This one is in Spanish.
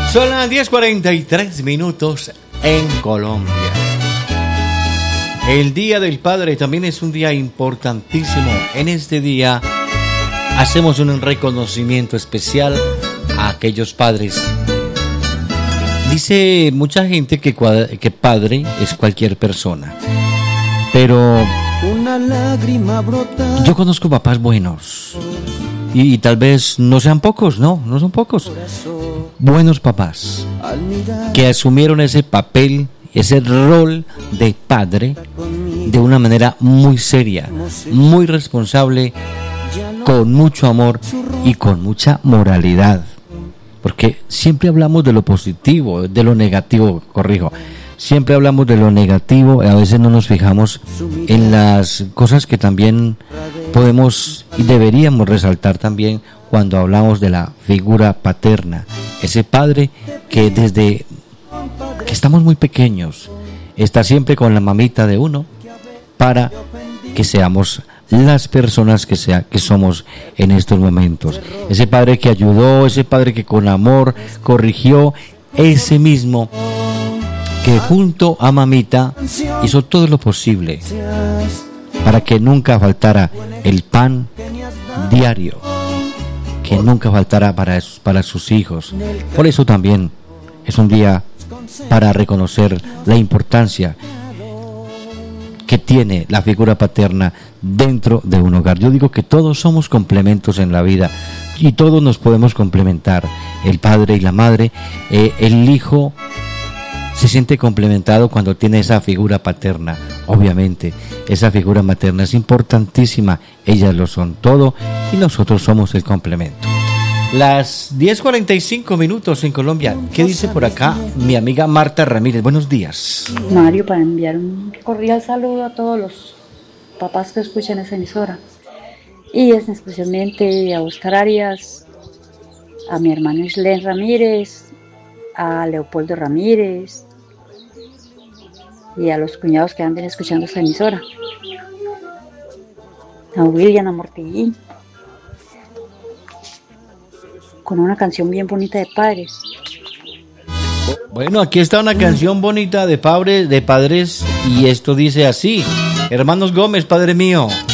Son las 10:43 en Colombia. El Día del Padre también es un día importantísimo. En este día hacemos un reconocimiento especial a aquellos padres. Dice mucha gente que padre es cualquier persona, pero yo conozco papás buenos y tal vez no sean pocos, no son pocos. Buenos papás que asumieron ese papel, ese rol de padre de una manera muy seria, muy responsable, con mucho amor y con mucha moralidad. Porque siempre hablamos de lo positivo, de lo negativo, siempre hablamos de lo negativo y a veces no nos fijamos en las cosas que también podemos y deberíamos resaltar también cuando hablamos de la figura paterna, ese padre que desde que estamos muy pequeños está siempre con la mamita de uno para que seamos las personas que somos en estos momentos. Ese padre que ayudó, ese padre que con amor corrigió, ese mismo que junto a mamita hizo todo lo posible para que nunca faltara el pan diario, que nunca faltara para sus hijos. Por eso también es un día para reconocer la importancia que tiene la figura paterna dentro de un hogar. Yo digo que todos somos complementos en la vida y todos nos podemos complementar, el padre y la madre. El hijo se siente complementado cuando tiene esa figura paterna. Obviamente, esa figura materna es importantísima, ellas lo son todo y nosotros somos el complemento. Las 10:45 en Colombia. ¿Qué dice por acá mi amiga Marta Ramírez? Buenos días. Mario, para enviar un cordial saludo a todos los papás que escuchan esa emisora. Y especialmente a Oscar Arias, a mi hermano Islen Ramírez, a Leopoldo Ramírez y a los cuñados que anden escuchando esa emisora. A William Amortiguín, con una canción bien bonita de padres. Bueno, aquí está una canción bonita de padres, y esto dice así: Hermanos Gómez, Padre mío.